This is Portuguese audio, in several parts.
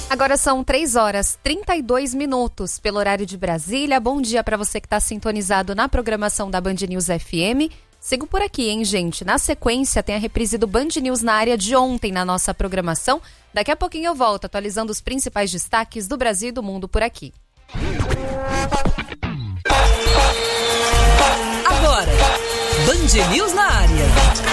Agora são 3h32 pelo horário de Brasília. Bom dia para você que está sintonizado na programação da Band News FM. Sigo por aqui, hein, gente? Na sequência, tem a reprise do Band News na área de ontem na nossa programação. Daqui a pouquinho eu volto atualizando os principais destaques do Brasil e do mundo por aqui. Agora, Band News na área.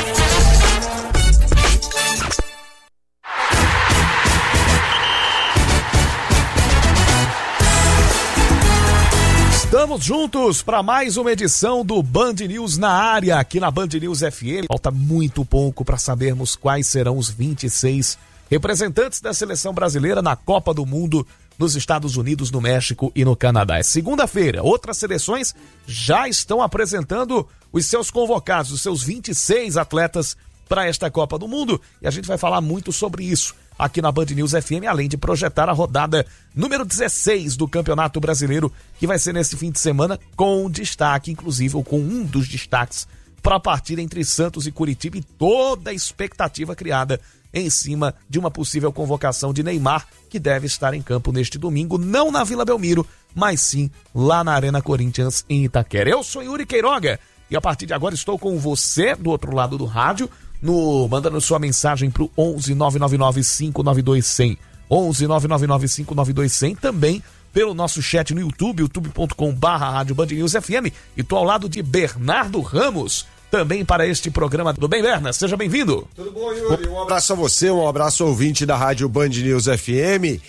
Estamos juntos para mais uma edição do Band News na área, aqui na Band News FM. Falta muito pouco para sabermos quais serão os 26 representantes da seleção brasileira na Copa do Mundo nos Estados Unidos, no México e no Canadá. É segunda-feira, outras seleções já estão apresentando os seus convocados, os seus 26 atletas para esta Copa do Mundo, e a gente vai falar muito sobre isso aqui na Band News FM, além de projetar a rodada número 16 do Campeonato Brasileiro, que vai ser nesse fim de semana, com destaque, inclusive, ou com um dos destaques para a partida entre Santos e Curitiba, e toda a expectativa criada em cima de uma possível convocação de Neymar, que deve estar em campo neste domingo, não na Vila Belmiro, mas sim lá na Arena Corinthians, em Itaquera. Eu sou Yuri Queiroga, e a partir de agora estou com você do outro lado do rádio, mandando sua mensagem pro 11 999 592 100, 11 999 592 100, também pelo nosso chat no YouTube, youtube.com/Rádio Band News FM, e tô ao lado de Bernardo Ramos, também para este programa. Tudo bem, Berna? Seja bem-vindo. Tudo bom, Yuri? Um abraço a você, um abraço ao ouvinte da Rádio Band News FM.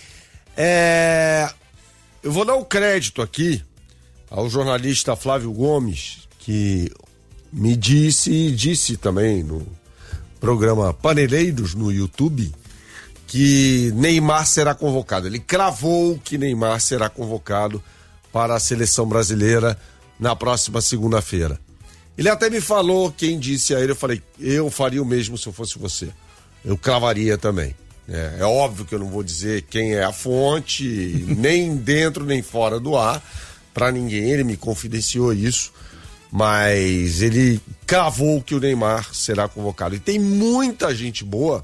Eu vou dar um crédito aqui ao jornalista Flávio Gomes, que me disse também no programa Paneleiros no YouTube, que Neymar será convocado. Ele cravou que Neymar será convocado para a seleção brasileira na próxima segunda-feira. Ele até me falou, quem disse a ele, eu falei, eu faria o mesmo se eu fosse você. Eu cravaria também. É óbvio que eu não vou dizer quem é a fonte, nem dentro nem fora do ar, para ninguém, ele me confidenciou isso. Mas ele cravou que o Neymar será convocado. E tem muita gente boa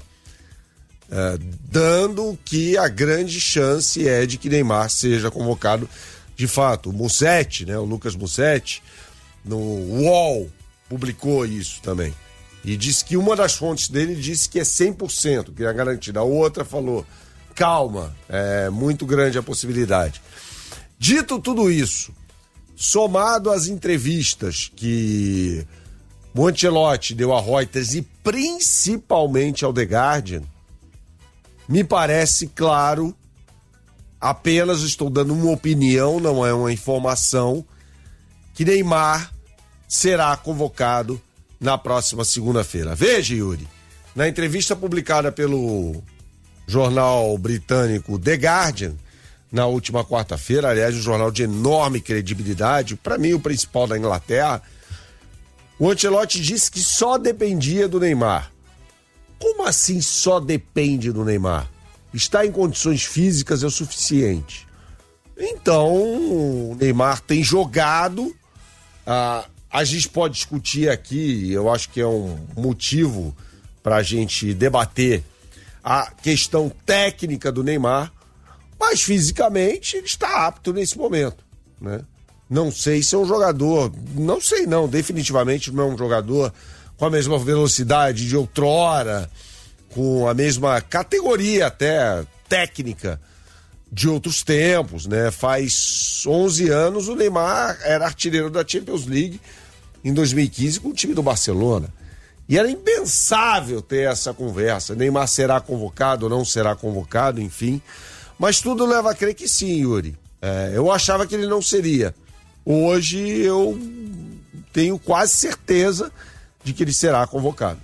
dando que a grande chance é de que Neymar seja convocado de fato. O Musetti, né, o Lucas Musetti, no UOL, publicou isso também. E disse que uma das fontes dele disse que é 100%, que é garantida. A outra falou, calma, é muito grande a possibilidade. Dito tudo isso, somado às entrevistas que o Ancelotti deu a Reuters e principalmente ao The Guardian, me parece claro, apenas estou dando uma opinião, não é uma informação, que Neymar será convocado na próxima segunda-feira. Veja, Yuri, na entrevista publicada pelo jornal britânico The Guardian, na última quarta-feira, aliás, um jornal de enorme credibilidade, para mim o principal da Inglaterra, o Ancelotti disse que só dependia do Neymar. Como assim só depende do Neymar? Está em condições físicas é o suficiente. Então, o Neymar tem jogado, a gente pode discutir aqui, eu acho que é um motivo para a gente debater a questão técnica do Neymar, mas fisicamente ele está apto nesse momento, né? Não sei se é um jogador, não sei não, definitivamente não é um jogador com a mesma velocidade de outrora, com a mesma categoria até técnica de outros tempos, né? Faz 11 anos o Neymar era artilheiro da Champions League em 2015 com o time do Barcelona. E era impensável ter essa conversa, Neymar será convocado ou não será convocado, enfim. Mas tudo leva a crer que sim, Yuri. Eu achava que ele não seria. Hoje eu tenho quase certeza de que ele será convocado.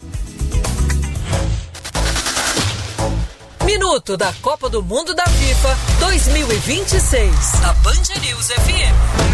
Minuto da Copa do Mundo da FIFA 2026. A Band News FM.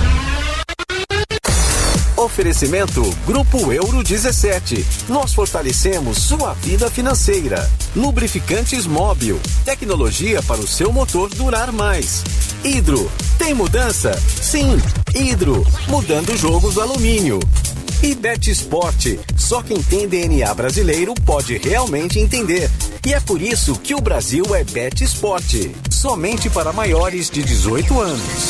Oferecimento Grupo Euro 17. Nós fortalecemos sua vida financeira. Lubrificantes Móbil. Tecnologia para o seu motor durar mais. Hidro. Tem mudança? Sim. Hidro. Mudando jogos do alumínio. E Bet Sport. Só quem tem DNA brasileiro pode realmente entender. E é por isso que o Brasil é Bet Esporte. Somente para maiores de 18 anos.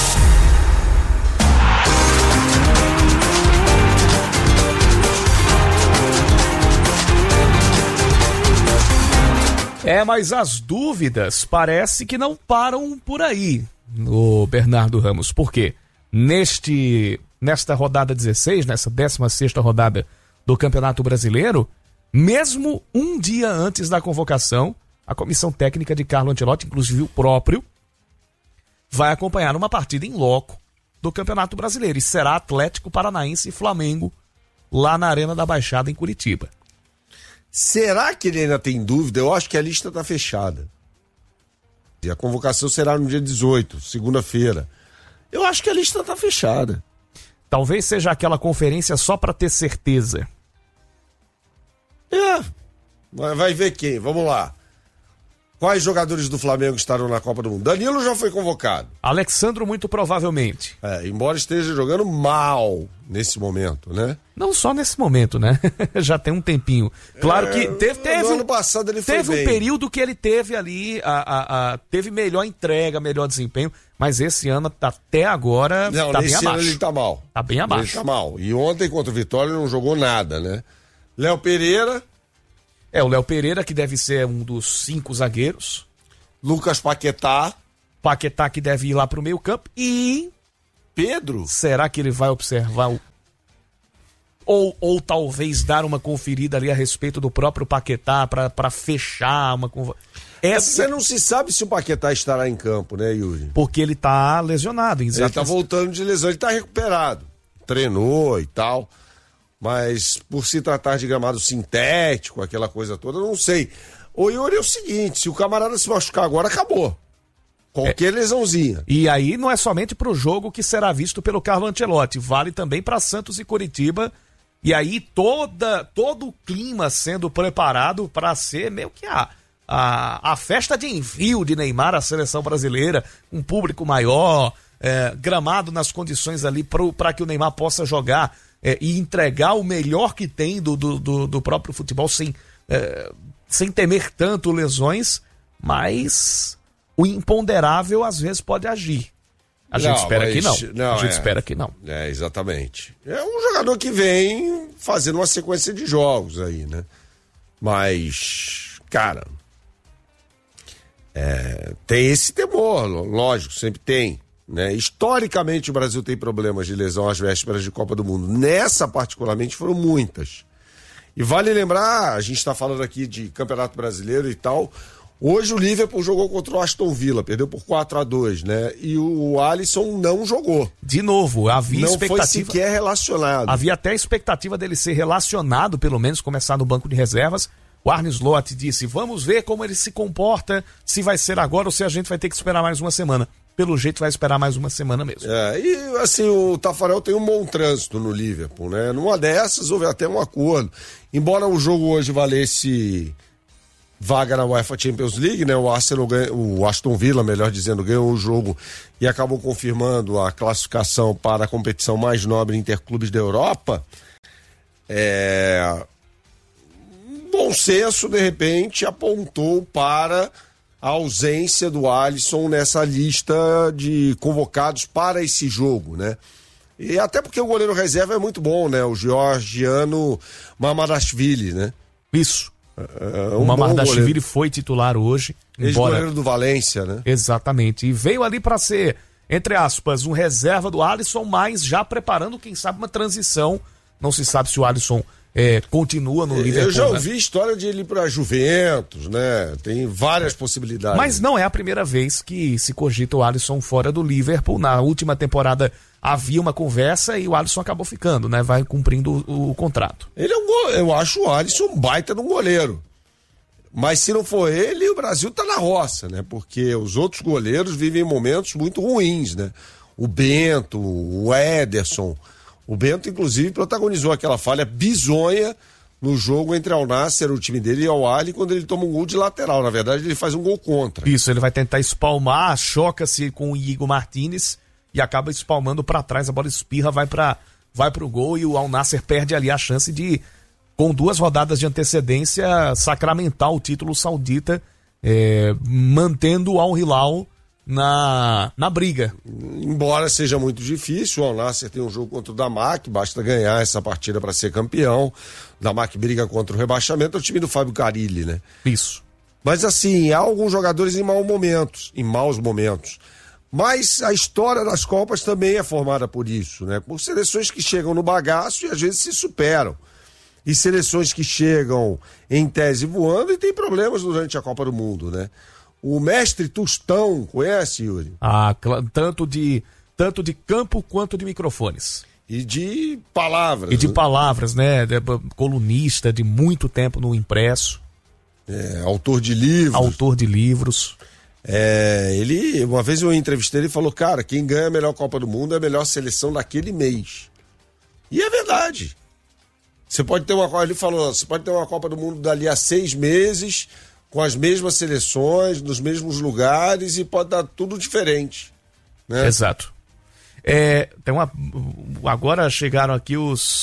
Mas as dúvidas parece que não param por aí, o Bernardo Ramos. Por quê? Nesta rodada 16, nessa 16ª rodada do Campeonato Brasileiro, mesmo um dia antes da convocação, a comissão técnica de Carlo Ancelotti, inclusive o próprio, vai acompanhar uma partida em loco do Campeonato Brasileiro. E será Atlético Paranaense e Flamengo lá na Arena da Baixada, em Curitiba. Será que ele ainda tem dúvida? Eu acho que a lista está fechada. E a convocação será no dia 18, segunda-feira. Eu acho que a lista está fechada. Talvez seja aquela conferência só para ter certeza. Vai ver quem, vamos lá. Quais jogadores do Flamengo estarão na Copa do Mundo? Danilo já foi convocado. Alexandro, muito provavelmente. Embora esteja jogando mal nesse momento, né? Não só nesse momento, né? Já tem um tempinho. Claro que teve no ano passado ele foi teve bem. Um período que ele teve ali, teve melhor entrega, melhor desempenho, mas esse ano, até agora, não, tá bem abaixo. Ano ele tá mal. Tá bem abaixo. Ele tá mal. E ontem contra o Vitória ele não jogou nada, né? Léo Pereira. O Léo Pereira, que deve ser um dos 5 zagueiros. Lucas Paquetá. Paquetá, que deve ir lá pro meio campo. E Pedro. Será que ele vai observar ou talvez dar uma conferida ali a respeito do próprio Paquetá para fechar uma Você não se sabe se o Paquetá estará em campo, né, Yuri? Porque ele tá lesionado. Ele tá voltando de lesão, ele tá recuperado. Treinou e tal. Mas por se tratar de gramado sintético, aquela coisa toda, eu não sei. O Yuri é o seguinte, se o camarada se machucar agora, acabou. Qualquer lesãozinha. E aí não é somente pro jogo que será visto pelo Carlo Ancelotti, vale também para Santos e Curitiba. E aí todo o clima sendo preparado para ser meio que a festa de envio de Neymar à seleção brasileira, um público maior, gramado nas condições ali para que o Neymar possa jogar e entregar o melhor que tem do próprio futebol sem temer tanto lesões, mas o imponderável às vezes pode agir. A gente espera que não. A gente espera que não. Exatamente. É um jogador que vem fazendo uma sequência de jogos aí, né? Mas, cara, tem esse temor, lógico, sempre tem. Né? Historicamente o Brasil tem problemas de lesão às vésperas de Copa do Mundo. Nessa particularmente foram muitas. E vale lembrar, a gente está falando aqui de Campeonato Brasileiro e tal. Hoje o Liverpool jogou contra o Aston Villa, perdeu por 4-2, né? E o Alisson não jogou. De novo, havia expectativa. Não foi sequer relacionado. Havia até a expectativa dele ser relacionado, pelo menos começar no banco de reservas. O Arne Slot disse, vamos ver como ele se comporta, se vai ser agora ou se a gente vai ter que esperar mais uma semana. Pelo jeito vai esperar mais uma semana mesmo. E assim, o Tafarel tem um bom trânsito no Liverpool, né? Numa dessas houve até um acordo. Embora o jogo hoje valesse vaga na UEFA Champions League, né? O Aston Villa, melhor dizendo, ganhou o jogo e acabou confirmando a classificação para a competição mais nobre interclubes da Europa. Bom senso, de repente, apontou para a ausência do Alisson nessa lista de convocados para esse jogo, né? E até porque o goleiro reserva é muito bom, né? O georgiano Mamardashvili, né? Isso. O Mamardashvili foi titular hoje. Ex-goleiro do Valência, né? Exatamente. E veio ali para ser, entre aspas, um reserva do Alisson, mas já preparando, quem sabe, uma transição. Não se sabe se o Alisson continua no Liverpool. Eu já ouvi história de ele ir para Juventus, né? Tem várias possibilidades. Mas não é a primeira vez que se cogita o Alisson fora do Liverpool. Na última temporada havia uma conversa e o Alisson acabou ficando, né? Vai cumprindo o contrato. Ele eu acho o Alisson um baita de um goleiro. Mas se não for ele, o Brasil tá na roça, né? Porque os outros goleiros vivem momentos muito ruins, né? O Bento, o Ederson. O Bento, inclusive, protagonizou aquela falha bizonha no jogo entre Al Nassr, o time dele, e Al Ahly, quando ele toma um gol de lateral. Na verdade, ele faz um gol contra. Isso, ele vai tentar espalmar, choca-se com o Igor Martínez e acaba espalmando para trás, a bola espirra, vai pro gol e o Al Nassr perde ali a chance de com 2 rodadas de antecedência, sacramentar o título saudita, mantendo o Al Hilal na briga. Embora seja muito difícil, o Al Nassr tem um jogo contra o Damak, basta ganhar essa partida para ser campeão. O Damak briga contra o rebaixamento, é o time do Fábio Carilli, né? Isso. Mas assim, há alguns jogadores em maus momentos. Mas a história das Copas também é formada por isso, né? Por seleções que chegam no bagaço e às vezes se superam. E seleções que chegam em tese voando e tem problemas durante a Copa do Mundo, né? O mestre Tostão, conhece, Yuri? Tanto de campo quanto de microfones. E de palavras. E de palavras, né? Colunista de muito tempo no impresso. Autor de livros. Uma vez eu entrevistei ele e falou, cara, quem ganha a melhor Copa do Mundo é a melhor seleção daquele mês. E é verdade. Você pode ter uma Copa do Mundo dali a 6 meses, com as mesmas seleções, nos mesmos lugares, e pode dar tudo diferente, né? Exato. Agora chegaram aqui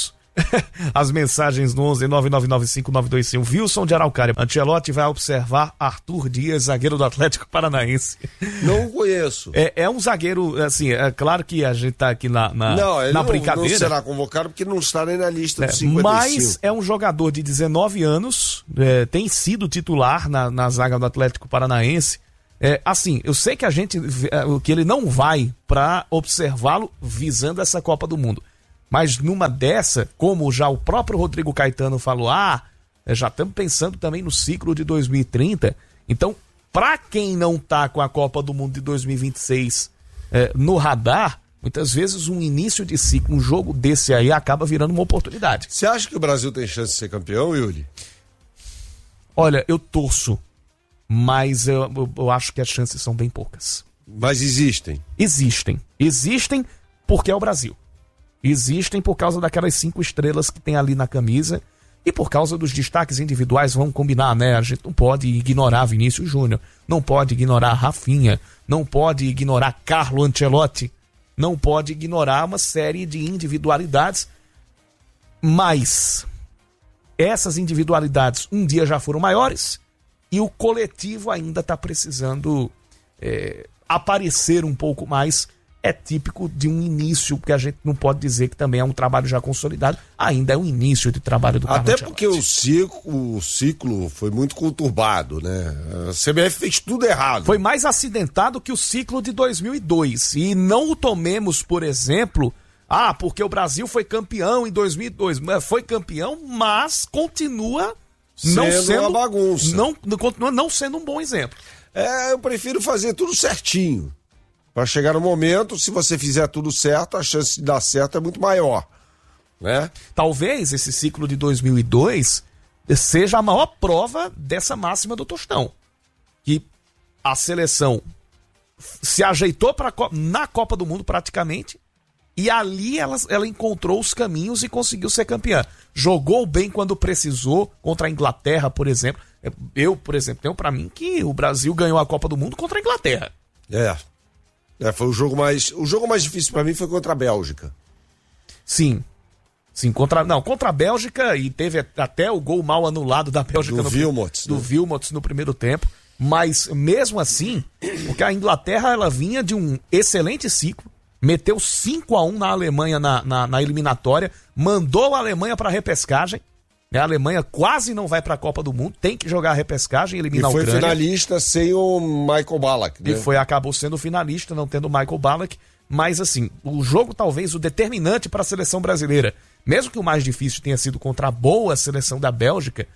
as mensagens no 11-9995-925. Wilson de Araucária. Ancelotti vai observar Arthur Dias, zagueiro do Atlético Paranaense. Não conheço. É um zagueiro, assim, é claro que a gente tá aqui na brincadeira. Não será convocado porque não está nem na lista dos 55. Mas é um jogador de 19 anos, tem sido titular na zaga do Atlético Paranaense. Assim, eu sei que que ele não vai para observá-lo visando essa Copa do Mundo. Mas numa dessa, como já o próprio Rodrigo Caetano falou, já estamos pensando também no ciclo de 2030. Então, para quem não tá com a Copa do Mundo de 2026 no radar, muitas vezes um início de ciclo, um jogo desse aí acaba virando uma oportunidade. Você acha que o Brasil tem chance de ser campeão, Yuri? Olha, eu torço, mas eu acho que as chances são bem poucas. Mas existem? Existem porque é o Brasil. Existem por causa daquelas 5 estrelas que tem ali na camisa e por causa dos destaques individuais, vamos combinar, né? A gente não pode ignorar Vinícius Júnior, não pode ignorar Rafinha, não pode ignorar Carlo Ancelotti, não pode ignorar uma série de individualidades, mas essas individualidades um dia já foram maiores e o coletivo ainda está precisando aparecer um pouco mais. É típico de um início, porque a gente não pode dizer que também é um trabalho já consolidado, ainda é um início de trabalho do Carlo Até Ancelotti. Porque o ciclo foi muito conturbado, né? A CBF fez tudo errado. Foi mais acidentado que o ciclo de 2002. E não o tomemos, por exemplo, porque o Brasil foi campeão em 2002. Foi campeão, mas continua não sendo uma bagunça. Continua não sendo um bom exemplo. Eu prefiro fazer tudo certinho. Para chegar no momento, se você fizer tudo certo, a chance de dar certo é muito maior, né? Talvez esse ciclo de 2002 seja a maior prova dessa máxima do Tostão. Que a seleção se ajeitou na Copa do Mundo praticamente e ali ela encontrou os caminhos e conseguiu ser campeã. Jogou bem quando precisou, contra a Inglaterra, por exemplo. Eu, por exemplo, tenho para mim que o Brasil ganhou a Copa do Mundo contra a Inglaterra. Foi o jogo mais difícil para mim foi contra a Bélgica. Sim, contra a Bélgica, e teve até o gol mal anulado da Bélgica do Wilmots no primeiro tempo, mas mesmo assim, porque a Inglaterra ela vinha de um excelente ciclo, meteu 5-1 na Alemanha na eliminatória, mandou a Alemanha para a repescagem. A Alemanha quase não vai para a Copa do Mundo, tem que jogar a repescagem e eliminar a Ucrânia. E foi finalista sem o Michael Ballack, né? Acabou sendo finalista, não tendo o Michael Ballack. Mas assim, o jogo talvez o determinante para a seleção brasileira, mesmo que o mais difícil tenha sido contra a boa seleção da Bélgica,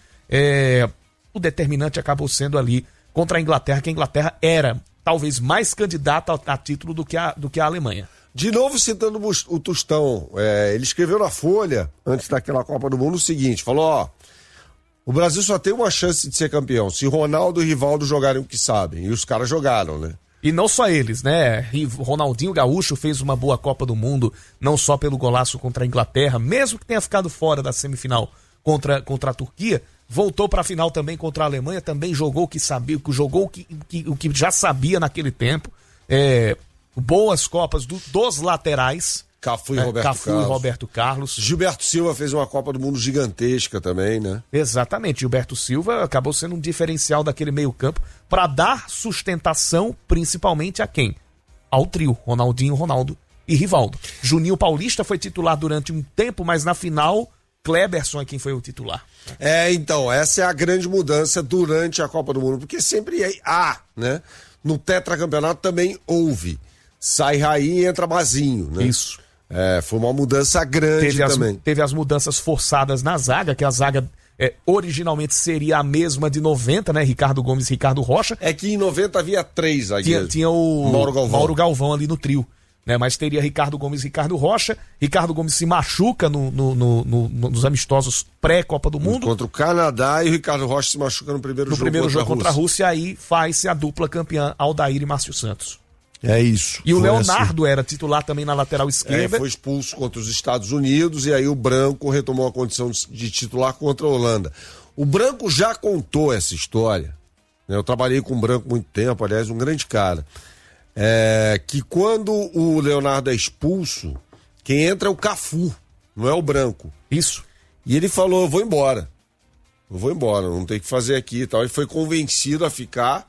o determinante acabou sendo ali contra a Inglaterra, que a Inglaterra era talvez mais candidata a título do que a Alemanha. De novo citando o Tostão, ele escreveu na Folha, antes daquela Copa do Mundo, o seguinte, falou, o Brasil só tem uma chance de ser campeão, se Ronaldo e Rivaldo jogarem o que sabem, e os caras jogaram, né? E não só eles, né? Ronaldinho Gaúcho fez uma boa Copa do Mundo, não só pelo golaço contra a Inglaterra, mesmo que tenha ficado fora da semifinal contra a Turquia, voltou para a final também contra a Alemanha, também jogou o que sabia, jogou o que já sabia naquele tempo, boas Copas dos laterais, Cafu e Roberto Carlos. Gilberto Silva fez uma Copa do Mundo gigantesca também, né? Exatamente. Gilberto Silva acabou sendo um diferencial daquele meio-campo para dar sustentação principalmente a quem? Ao trio, Ronaldinho, Ronaldo e Rivaldo. Juninho Paulista foi titular durante um tempo, mas na final, Kleberson é quem foi o titular. Então, essa é a grande mudança durante a Copa do Mundo, porque sempre né? No tetracampeonato também houve. Sai Raí e entra Mazinho, né? Isso. Foi uma mudança grande também. Teve as mudanças forçadas na zaga, que a zaga originalmente seria a mesma de 90, né? Ricardo Gomes e Ricardo Rocha. É que em 90 havia 3 zagueiros. Tinha o Mauro Galvão ali no trio, né? Mas teria Ricardo Gomes e Ricardo Rocha. Ricardo Gomes se machuca nos amistosos pré-Copa do Mundo. Contra o Canadá, e o Ricardo Rocha se machuca no primeiro jogo contra a Rússia. Aí faz-se a dupla campeã Aldair e Márcio Santos. É isso. E o Leonardo era titular também na lateral esquerda. Foi expulso contra os Estados Unidos e aí o Branco retomou a condição de titular contra a Holanda. O Branco já contou essa história, né? Eu trabalhei com o Branco muito tempo, aliás, um grande cara. Que quando o Leonardo é expulso, quem entra é o Cafu, não é o Branco. Isso. E ele falou, eu vou embora, não tem o que fazer aqui e tal. Ele foi convencido a ficar.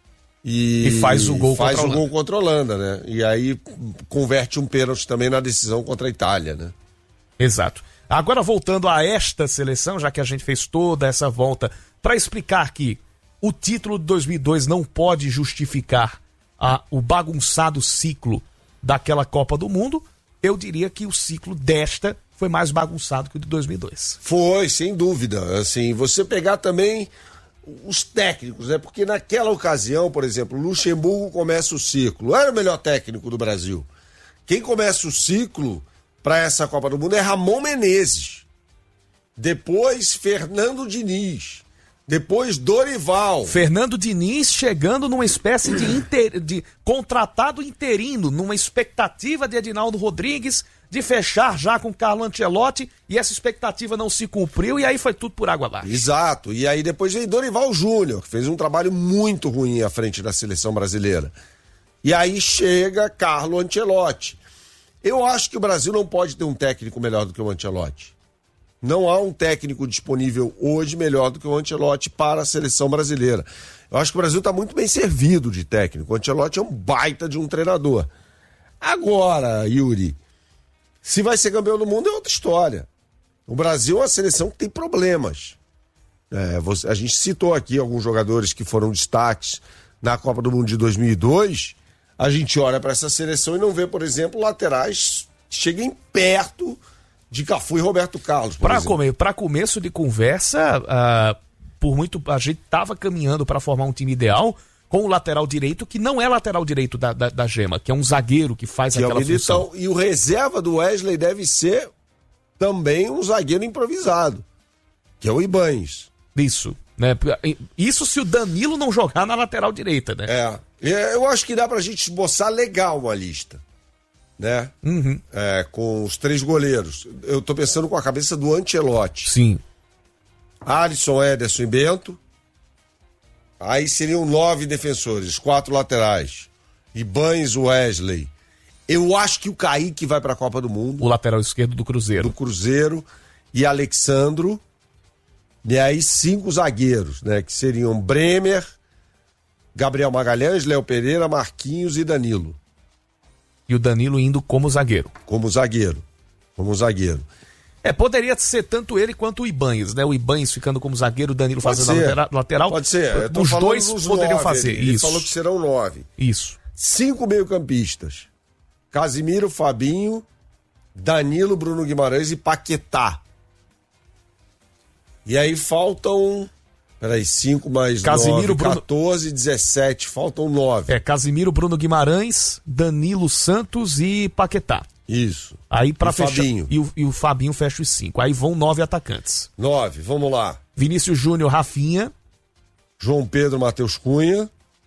E faz o gol contra a Holanda, né? E aí converte um pênalti também na decisão contra a Itália, né? Exato. Agora voltando a esta seleção, já que a gente fez toda essa volta para explicar que o título de 2002 não pode justificar o bagunçado ciclo daquela Copa do Mundo, eu diria que o ciclo desta foi mais bagunçado que o de 2002. Foi, sem dúvida. Assim, você pegar também os técnicos, né? Porque naquela ocasião, por exemplo, Luxemburgo começa o ciclo. Era o melhor técnico do Brasil. Quem começa o ciclo para essa Copa do Mundo é Ramon Menezes. Depois, Fernando Diniz. Depois, Dorival. Fernando Diniz chegando numa espécie de contratado interino, numa expectativa de Edinaldo Rodrigues de fechar já com Carlo Ancelotti, e essa expectativa não se cumpriu, e aí foi tudo por água abaixo. Exato, e aí depois veio Dorival Júnior, que fez um trabalho muito ruim à frente da seleção brasileira. E aí chega Carlo Ancelotti. Eu acho que o Brasil não pode ter um técnico melhor do que o Ancelotti. Não há um técnico disponível hoje melhor do que o Ancelotti para a seleção brasileira. Eu acho que o Brasil está muito bem servido de técnico. O Ancelotti é um baita de um treinador. Agora, Yuri, se vai ser campeão do mundo é outra história. O Brasil é uma seleção que tem problemas. A gente citou aqui alguns jogadores que foram destaques na Copa do Mundo de 2002. A gente olha para essa seleção e não vê, por exemplo, laterais que cheguem perto de Cafu e Roberto Carlos. Para começo de conversa, a gente estava caminhando para formar um time ideal com o lateral direito, que não é lateral direito da Gema, que é um zagueiro que faz aquela função. E o reserva do Wesley deve ser também um zagueiro improvisado, que é o Ibañez. Isso, né? Isso se o Danilo não jogar na lateral direita, né? Eu acho que dá pra gente esboçar legal uma lista, né? Uhum. Com os 3 goleiros. Eu tô pensando com a cabeça do Ancelotti. Sim. Alisson, Ederson e Bento. Aí seriam 9 defensores, 4 laterais. Ibañez, Wesley. Eu acho que o Kaique vai pra Copa do Mundo. O lateral esquerdo do Cruzeiro. Do Cruzeiro. E Alexandro. E aí 5 zagueiros, né? Que seriam Bremer, Gabriel Magalhães, Léo Pereira, Marquinhos e Danilo. E o Danilo indo como zagueiro. Como zagueiro. Poderia ser tanto ele quanto o Ibañez, né? O Ibañez ficando como zagueiro, o Danilo fazendo a lateral. Pode ser. Os dois poderiam fazer. Ele falou que serão 9. Isso. 5 meio-campistas. Casimiro, Fabinho, Danilo, Bruno Guimarães e Paquetá. E aí faltam... 5 mais Casimiro, 9, 14, 17. Faltam 9. Casimiro, Bruno Guimarães, Danilo Santos e Paquetá. Isso. Aí para fechar. Fabinho. E o Fabinho fecha os 5. Aí vão 9 atacantes. 9, vamos lá. Vinícius Júnior, Rafinha. João Pedro, Matheus Cunha.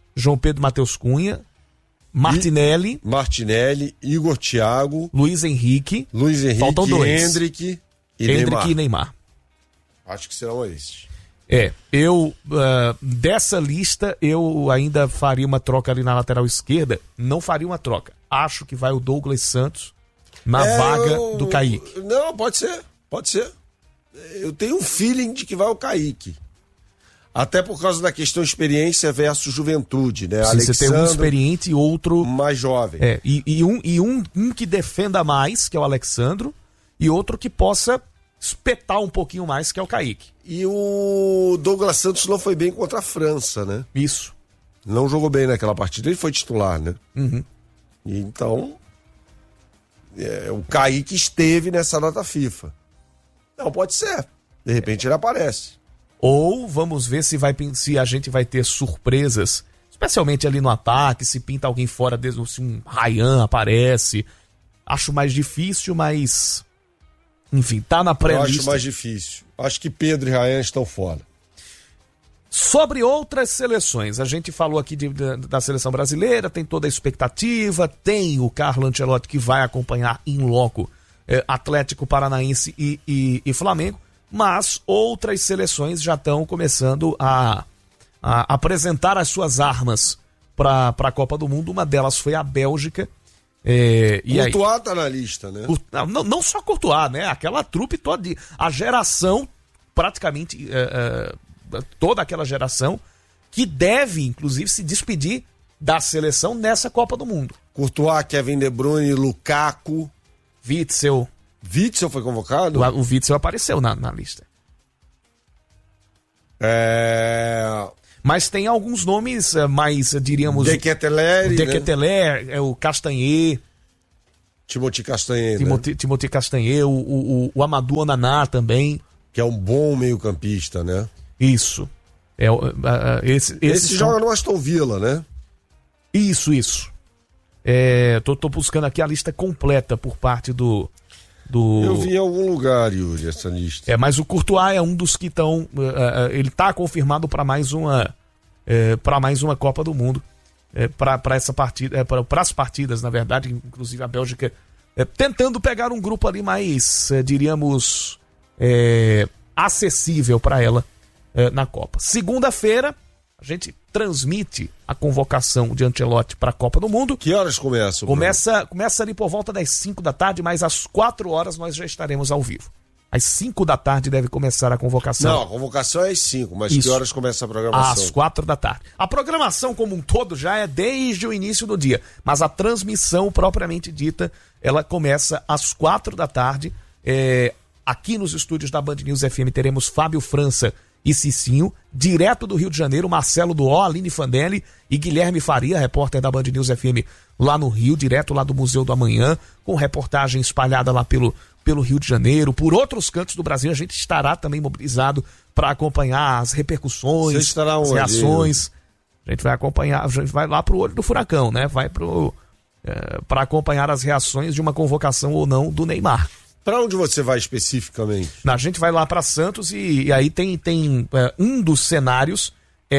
Martinelli, Igor Thiago. Luiz Henrique. Faltam 2. Hendrick e Neymar. Acho que serão esses. Dessa lista, eu ainda faria uma troca ali na lateral esquerda. Não faria uma troca. Acho que vai o Douglas Santos na vaga do Kaique. Não, pode ser. Eu tenho um feeling de que vai o Kaique. Até por causa da questão experiência versus juventude, né? Sim, você tem um experiente e outro mais jovem. Um que defenda mais, que é o Alexandro, e outro que possa espetar um pouquinho mais, que é o Kaique. E o Douglas Santos não foi bem contra a França, né? Isso. Não jogou bem naquela partida, ele foi titular, né? Uhum. E então, o Kaique esteve nessa data FIFA. Não, pode ser. De repente ele aparece. Ou vamos ver se a gente vai ter surpresas, especialmente ali no ataque, se pinta alguém fora, se um Ryan aparece. Acho mais difícil, mas... Enfim, tá na pré-lista. Eu acho mais difícil. Acho que Pedro e Ryan estão fora. Sobre outras seleções, a gente falou aqui da seleção brasileira, tem toda a expectativa, tem o Carlo Ancelotti que vai acompanhar in loco Atlético Paranaense e Flamengo, mas outras seleções já estão começando a apresentar as suas armas para a Copa do Mundo. Uma delas foi a Bélgica. Courtois tá na lista, né? Não só Courtois, né? Aquela trupe toda, a geração, praticamente toda aquela geração, que deve, inclusive, se despedir da seleção nessa Copa do Mundo. Courtois, Kevin De Bruyne, Lukaku, Witzel. Witzel foi convocado? O Witzel apareceu na lista. Mas tem alguns nomes mais, diríamos... De Ketelaere, o Castanhe. Timothy Castanhe, Timothy Castanhe, o Amadou Onaná também. Que é um bom meio-campista, né? Isso. Esse joga no Aston Villa, né? Isso. Tô buscando aqui a lista completa por parte do... Eu vi em algum lugar, Yuri, essa lista. Mas o Courtois é um dos que estão... ele tá confirmado para mais uma Copa do Mundo. Para essa partida, para as partidas, na verdade, inclusive a Bélgica tentando pegar um grupo ali mais, diríamos, acessível para ela na Copa. Segunda-feira, a gente transmite a convocação de Ancelotti para a Copa do Mundo. Que horas começa? Começa ali por volta das 5 da tarde, mas às 4 horas nós já estaremos ao vivo. Às 5 da tarde deve começar a convocação. Não, a convocação é às 5, mas isso. Que horas começa a programação? Às 4 da tarde. A programação como um todo já é desde o início do dia, mas a transmissão propriamente dita, ela começa às 4 da tarde. Aqui nos estúdios da Band News FM teremos Fábio França e Cicinho, direto do Rio de Janeiro, Marcelo Duó, Aline Fandelli e Guilherme Faria, repórter da Band News FM lá no Rio, direto lá do Museu do Amanhã, com reportagem espalhada lá pelo Rio de Janeiro, por outros cantos do Brasil. A gente estará também mobilizado para acompanhar as repercussões, as reações. A gente vai acompanhar, a gente vai lá pro olho do furacão, né? Vai para acompanhar as reações de uma convocação ou não do Neymar. Para onde você vai especificamente? A gente vai lá para Santos e aí tem um dos cenários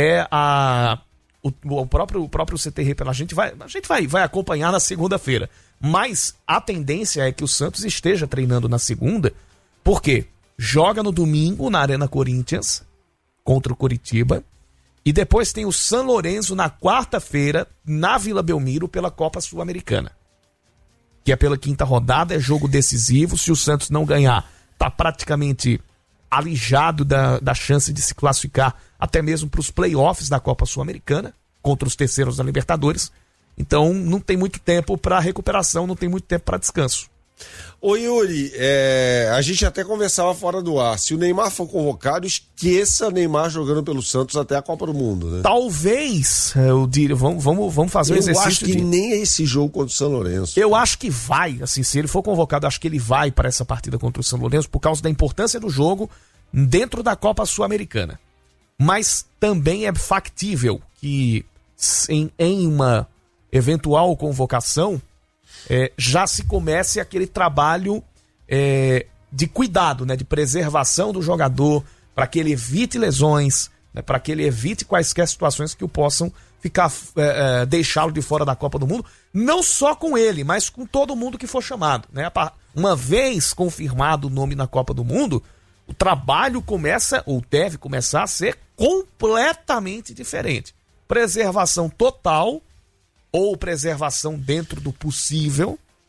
o próprio CT. A gente vai acompanhar na segunda-feira. Mas a tendência é que o Santos esteja treinando na segunda, porque joga no domingo na Arena Corinthians contra o Coritiba e depois tem o San Lorenzo na quarta-feira na Vila Belmiro pela Copa Sul-Americana, que é pela 5ª rodada, é jogo decisivo. Se o Santos não ganhar, tá praticamente alijado da chance de se classificar até mesmo para os playoffs da Copa Sul-Americana contra os terceiros da Libertadores. Então não tem muito tempo para recuperação, não tem muito tempo para descanso. Ô Yuri, a gente até conversava fora do ar. Se o Neymar for convocado, esqueça Neymar jogando pelo Santos até a Copa do Mundo, né? Talvez, eu diria, vamos fazer um exercício. Eu acho que nem é esse jogo contra o São Lourenço. Eu acho que vai, assim, se ele for convocado, acho que ele vai para essa partida contra o São Lourenço por causa da importância do jogo dentro da Copa Sul-Americana. Mas também é factível que em uma eventual convocação já se comece aquele trabalho de cuidado, né, de preservação do jogador, para que ele evite lesões, né, para que ele evite quaisquer situações que o possam deixá-lo de fora da Copa do Mundo, não só com ele, mas com todo mundo que for chamado, né? Uma vez confirmado o nome na Copa do Mundo, o trabalho começa, ou deve começar a ser completamente diferente. Preservação total ou preservação dentro do possível,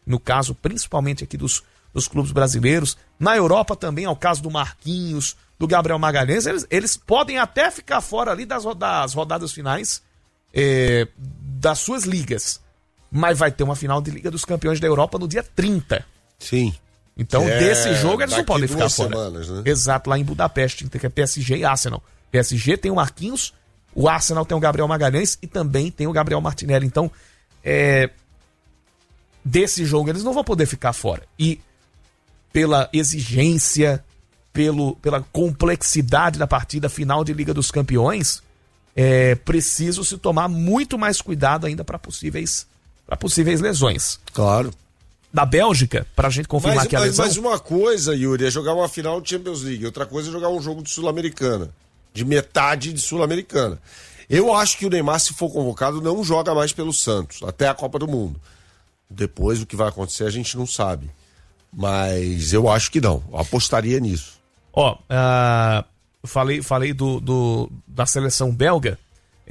no caso principalmente aqui dos clubes brasileiros. Na Europa também é o caso do Marquinhos, do Gabriel Magalhães. Eles podem até ficar fora ali das rodadas finais das suas ligas, mas vai ter uma final de Liga dos Campeões da Europa no dia 30. Sim. Então, desse jogo eles não podem ficar 2 fora. semanas, né? Exato, lá em Budapeste, que é PSG e Arsenal. PSG tem o Marquinhos, o Arsenal tem o Gabriel Magalhães e também tem o Gabriel Martinelli. Então, desse jogo eles não vão poder ficar fora. E pela exigência, pela complexidade da partida final de Liga dos Campeões, é preciso se tomar muito mais cuidado ainda para possíveis lesões. Claro. Da Bélgica, pra gente confirmar que a lesão... Mas uma coisa, Yuri, é jogar uma final de Champions League. Outra coisa é jogar um jogo de Sul-Americana. De metade de Sul-Americana. Eu acho que o Neymar, se for convocado, não joga mais pelo Santos, até a Copa do Mundo. Depois, o que vai acontecer, a gente não sabe. Mas eu acho que não. Eu apostaria nisso. Falei da seleção belga.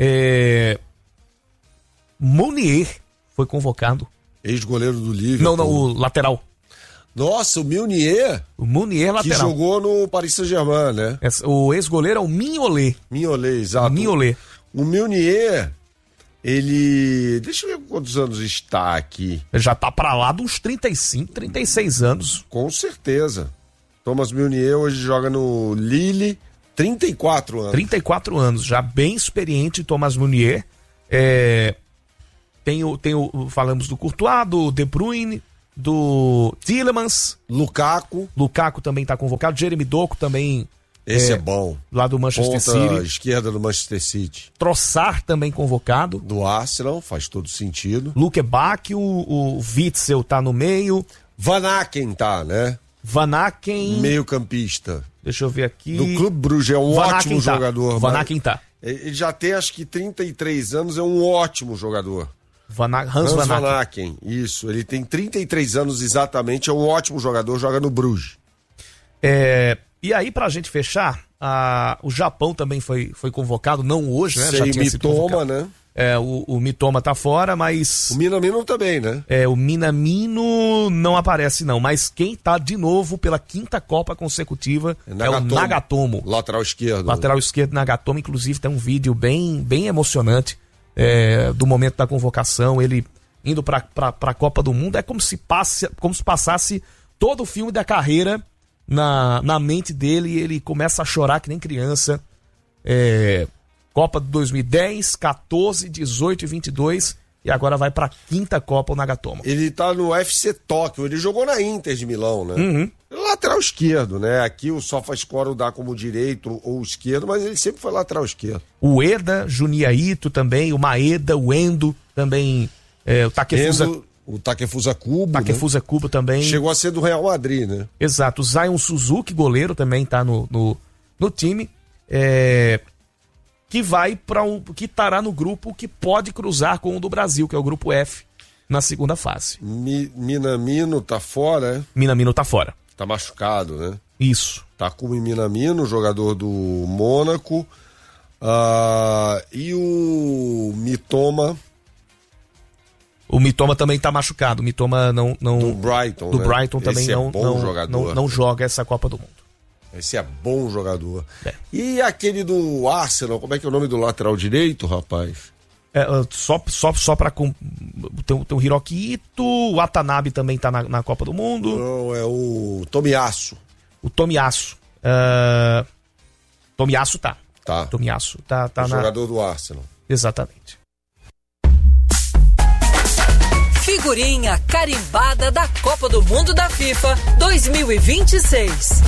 Munier foi convocado. Ex-goleiro do Liverpool. Não, o lateral. Nossa, o Munier. O Munier lateral. Que jogou no Paris Saint-Germain, né? O ex-goleiro é o Mignolet. Mignolet, exato. Mignolet. O Munier, ele... Deixa eu ver quantos anos está aqui. Ele já tá pra lá de uns 35, 36 anos. Com certeza. Thomas Munier hoje joga no Lille, 34 anos. 34 anos, já bem experiente, Thomas Munier. Falamos do Courtois, do De Bruyne, do Tielemans. Lukaku também está convocado. Jeremy Doku também. Esse é bom. Lá do Manchester City. Esquerda do Manchester City. Trossard também convocado. Do Arsenal, faz todo sentido. Luke Bach, o Witzel tá no meio. Van Aken tá, né? Van Aken. Meio campista. Deixa eu ver aqui. Do Clube Bruges, é um ótimo jogador. Van Aken tá. Ele já tem acho que 33 anos, é um ótimo jogador. Hans Van Aken, isso. Ele tem 33 anos exatamente, é um ótimo jogador, joga no Bruges. E aí, pra gente fechar, o Japão também foi convocado, não hoje, né? Sem já tinha Mitoma, né? O Mitoma tá fora, mas... O Minamino também, né? O Minamino não aparece não, mas quem tá de novo pela 5ª Copa consecutiva é o Nagatomo. Lateral esquerdo. Lateral esquerdo Nagatomo, inclusive tem um vídeo bem emocionante do momento da convocação, ele indo pra Copa do Mundo. É como se passasse todo o filme da carreira na mente dele e ele começa a chorar que nem criança. Copa de 2010, 14, 18 e 22 e agora vai pra 5ª Copa o Nagatomo. Ele tá no FC Tóquio, ele jogou na Inter de Milão, né? Uhum. Lateral esquerdo, né? Aqui o SofaScore dá como direito ou esquerdo, mas ele sempre foi lateral esquerdo. O Eda, Junya Ito também, o Maeda, o Endo também, o Takefusa... O Takefusa Kubo. Takefusa Kubo também. Chegou a ser do Real Madrid, né? Exato. O Zion Suzuki, goleiro, também tá no time. Que vai que estará no grupo que pode cruzar com o do Brasil, que é o grupo F, na segunda fase. Minamino tá fora, Minamino tá fora. Tá machucado, né? Isso. Takumi Minamino, jogador do Mônaco. E o Mitoma. O Mitoma também tá machucado. O Mitoma não do Brighton, do né? Brighton também Esse não joga essa Copa do Mundo. Esse é bom jogador. E aquele do Arsenal, como é que é o nome do lateral direito, rapaz? Só pra... Tem o Hiroki Ito, o Watanabe também tá na Copa do Mundo. Não, é o Tomiyasu. O Tomiyasu. Tomiyasu tá. Tomiyasu tá jogador do Arsenal. Exatamente. Figurinha carimbada da Copa do Mundo da FIFA 2026.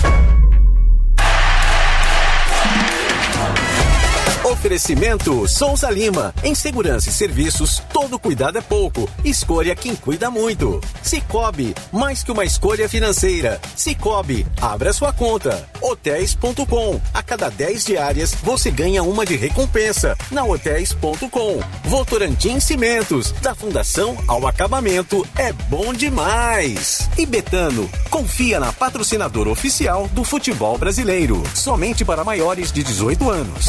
Oferecimento Souza Lima. Em segurança e serviços, todo cuidado é pouco. Escolha quem cuida muito. Sicoob, mais que uma escolha financeira. Sicoob, abra sua conta. Hotéis.com. A cada 10 diárias, você ganha uma de recompensa. Na Hotéis.com. Votorantim Cimentos. Da fundação ao acabamento, é bom demais. E Betano, confia na patrocinadora oficial do futebol brasileiro. Somente para maiores de 18 anos.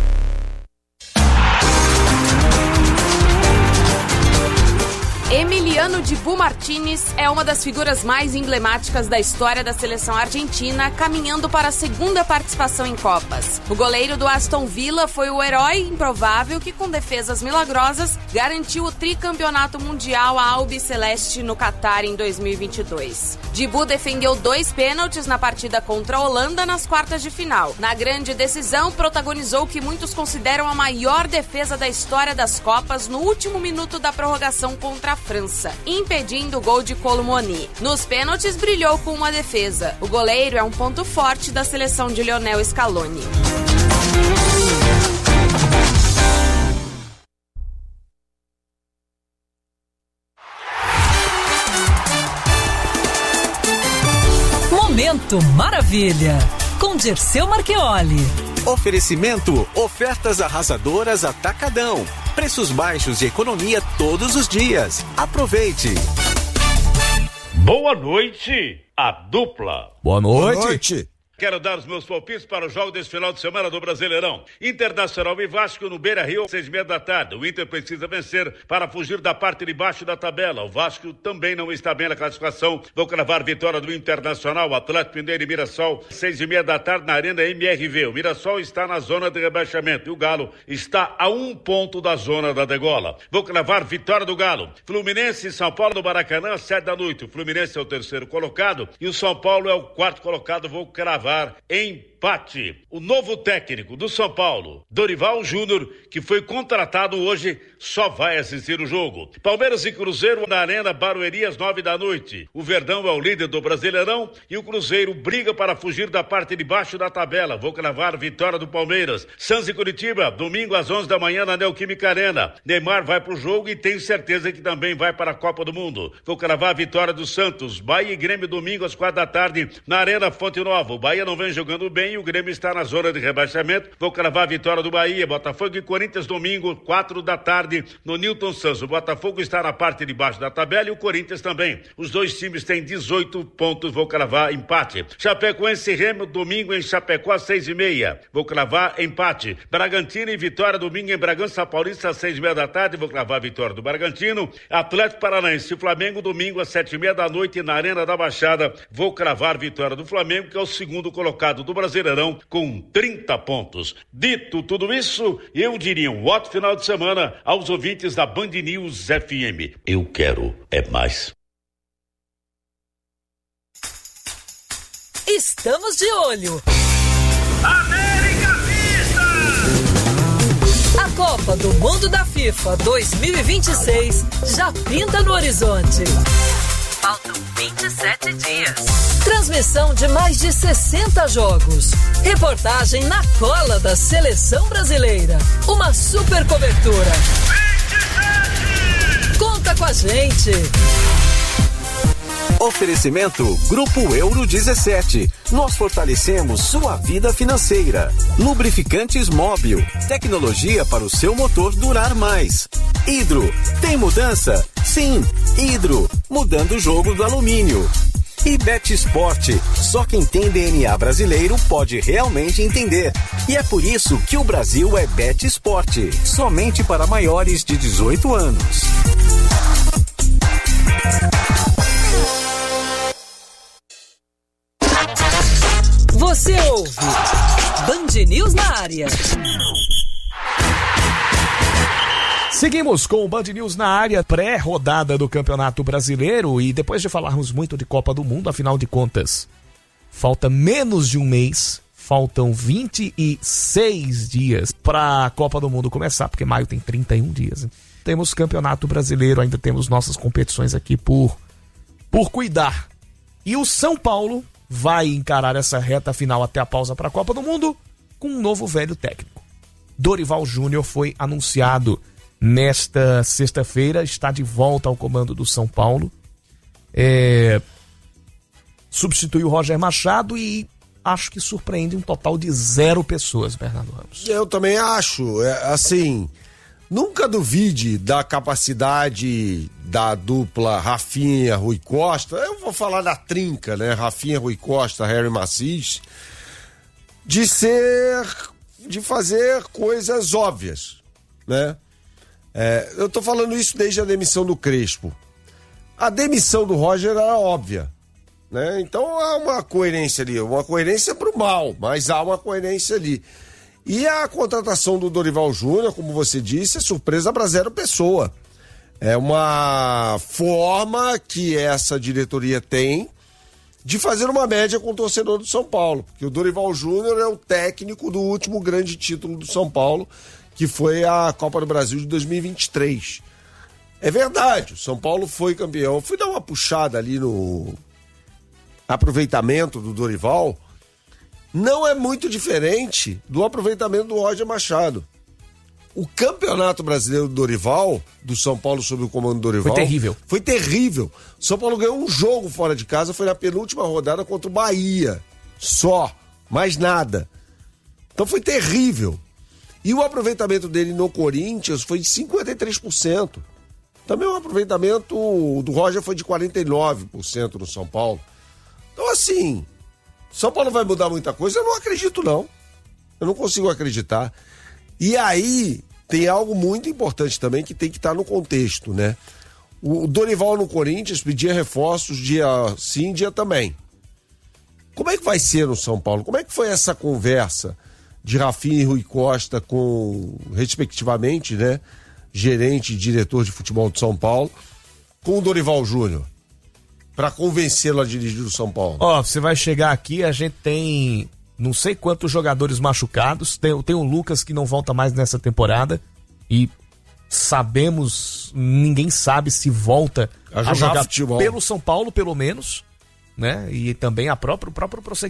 Emily Emiliano Dibu Martínez é uma das figuras mais emblemáticas da história da seleção argentina, caminhando para a segunda participação em Copas. O goleiro do Aston Villa foi o herói improvável que, com defesas milagrosas, garantiu o tricampeonato mundial à Albiceleste no Catar em 2022. Dibu defendeu 2 pênaltis na partida contra a Holanda nas quartas de final. Na grande decisão, protagonizou o que muitos consideram a maior defesa da história das Copas no último minuto da prorrogação contra a França, impedindo o gol de Kolo Muani. Nos pênaltis, brilhou com uma defesa. O goleiro é um ponto forte da seleção de Lionel Scaloni. Momento Maravilha, com Dirceu Marchioli. Oferecimento, ofertas arrasadoras Atacadão. Preços baixos e economia todos os dias. Aproveite. Boa noite, a dupla. Boa noite. Quero dar os meus palpites para o jogo desse final de semana do Brasileirão. Internacional e Vasco no Beira-Rio, 6:30 da tarde. O Inter precisa vencer para fugir da parte de baixo da tabela. O Vasco também não está bem na classificação. Vou cravar vitória do Internacional, Atlético Mineiro e Mirassol, 6:30 da tarde na Arena MRV. O Mirassol está na zona de rebaixamento e o Galo está a 1 ponto da zona da degola. Vou cravar vitória do Galo. Fluminense e São Paulo no Maracanã, 7 da noite. O Fluminense é o 3º colocado e o São Paulo é o 4º colocado. Vou cravar empate. O novo técnico do São Paulo, Dorival Júnior, que foi contratado hoje, só vai assistir o jogo. Palmeiras e Cruzeiro na Arena Barueri às 9 da noite. O Verdão é o líder do Brasileirão e o Cruzeiro briga para fugir da parte de baixo da tabela. Vou cravar vitória do Palmeiras. Santos e Curitiba, domingo às 11 da manhã na Neoquímica Arena. Neymar vai pro jogo e tenho certeza que também vai para a Copa do Mundo. Vou cravar a vitória do Santos. Bahia e Grêmio domingo às 4 da tarde na Arena Fonte Nova. O Bahia não vem jogando bem e o Grêmio está na zona de rebaixamento. Vou cravar a vitória do Bahia. Botafogo e Corinthians domingo, 4 da tarde no Newton Santos. O Botafogo está na parte de baixo da tabela e o Corinthians também. Os dois times têm 18 pontos. Vou cravar empate. Chapecoense e Remo domingo em Chapecó às 6:30. Vou cravar empate. Bragantino e Vitória domingo em Bragança Paulista às 6:30 da tarde. Vou cravar a vitória do Bragantino. Atlético Paranaense e Flamengo domingo às 7:30 da noite na Arena da Baixada. Vou cravar vitória do Flamengo, que é o 2º colocado do Brasileirão com 30 pontos. Dito tudo isso, eu diria um ótimo final de semana aos ouvintes da Band News FM. Eu quero é mais. Estamos de olho. América Vista! A Copa do Mundo da FIFA 2026 já pinta no horizonte. Faltam 27 dias. Transmissão de mais de 60 jogos. Reportagem na cola da seleção brasileira. Uma super cobertura. 27! Conta com a gente. Oferecimento Grupo Euro 17. Nós fortalecemos sua vida financeira. Lubrificantes Móbil. Tecnologia para o seu motor durar mais. Hidro. Tem mudança? Sim. Hidro. Mudando o jogo do alumínio. E Betsport. Só quem tem DNA brasileiro pode realmente entender. E é por isso que o Brasil é Betsport. Somente para maiores de 18 anos. Você ouve Band News na área. Seguimos com o Band News na área, pré-rodada do Campeonato Brasileiro, e depois de falarmos muito de Copa do Mundo, afinal de contas, falta menos de um mês, faltam 26 dias para a Copa do Mundo começar, porque maio tem 31 dias. Temos Campeonato Brasileiro, ainda temos nossas competições aqui por cuidar. E o São Paulo vai encarar essa reta final até a pausa para a Copa do Mundo com um novo velho técnico. Dorival Júnior foi anunciado nesta sexta-feira, está de volta ao comando do São Paulo. Substituiu o Roger Machado e acho que surpreende um total de 0 pessoas, Bernardo Ramos. Eu também acho, assim, nunca duvide da capacidade da dupla Rafinha, Rui Costa, eu vou falar da trinca, né, Rafinha, Rui Costa, Harry Macis, de fazer coisas óbvias, né? Eu tô falando isso desde a demissão do Crespo. A demissão do Roger era óbvia, né? Então há uma coerência ali, uma coerência pro mal, mas há uma coerência ali. E a contratação do Dorival Júnior, como você disse, é surpresa para zero pessoa. É uma forma que essa diretoria tem de fazer uma média com o torcedor do São Paulo, porque o Dorival Júnior é o técnico do último grande título do São Paulo, que foi a Copa do Brasil de 2023. É verdade, o São Paulo foi campeão. Eu fui dar uma puxada ali no aproveitamento do Dorival, não é muito diferente do aproveitamento do Roger Machado. O Campeonato Brasileiro do Dorival, do São Paulo sob o comando do Dorival... Foi terrível. O São Paulo ganhou um jogo fora de casa, foi na penúltima rodada contra o Bahia. Só. Mais nada. Então foi terrível. E o aproveitamento dele no Corinthians foi de 53%. Também o aproveitamento do Roger foi de 49% no São Paulo. Então assim, São Paulo vai mudar muita coisa? Eu não acredito não. Eu não consigo acreditar. E aí, tem algo muito importante também que tem que estar no contexto, né? O Dorival no Corinthians pedia reforços dia sim, dia também. Como é que vai ser no São Paulo? Como é que foi essa conversa de Rafinha e Rui Costa com, respectivamente, né, gerente e diretor de futebol de São Paulo, com o Dorival Júnior, para convencê-lo a dirigir o São Paulo? Você vai chegar aqui, a gente tem... não sei quantos jogadores machucados. Tem o Lucas que não volta mais nessa temporada. E ninguém sabe se volta a jogar futebol pelo São Paulo, pelo menos, né? E também o próprio prosseguimento